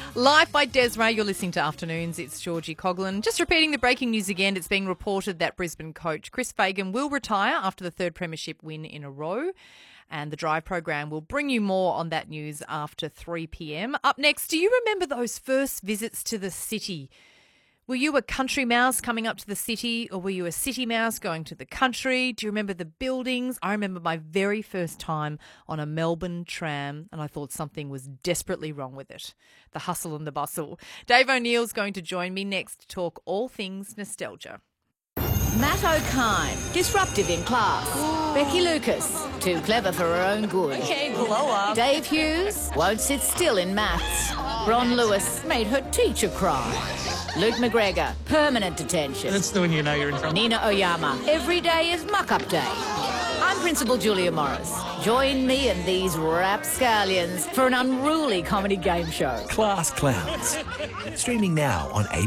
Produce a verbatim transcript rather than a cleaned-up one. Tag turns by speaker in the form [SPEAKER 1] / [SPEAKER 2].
[SPEAKER 1] Live by Desiree, you're listening to Afternoons. It's Georgie Coughlin. Just repeating the breaking news again, it's being reported that Brisbane coach Chris Fagan will retire after the third premiership win in a row. And the Drive program will bring you more on that news after three p.m. Up next, do you remember those first visits to the city? Were you a country mouse coming up to the city, or were you a city mouse going to the country? Do you remember the buildings? I remember my very first time on a Melbourne tram, and I thought something was desperately wrong with it. The hustle and the bustle. Dave O'Neill's going to join me next to talk all things nostalgia.
[SPEAKER 2] Matt O'Kine, disruptive in class. Ooh. Becky Lucas, too clever for her own good.
[SPEAKER 3] Okay, blow up.
[SPEAKER 2] Dave Hughes, won't sit still in maths. Ron Lewis made her teacher cry. Luke McGregor, permanent detention.
[SPEAKER 4] That's the one you know you're in trouble.
[SPEAKER 2] Nina Oyama, every day is muck-up day. I'm Principal Julia Morris. Join me and these rapscallions for an unruly comedy game show.
[SPEAKER 5] Class Clowns. Streaming now on A B C.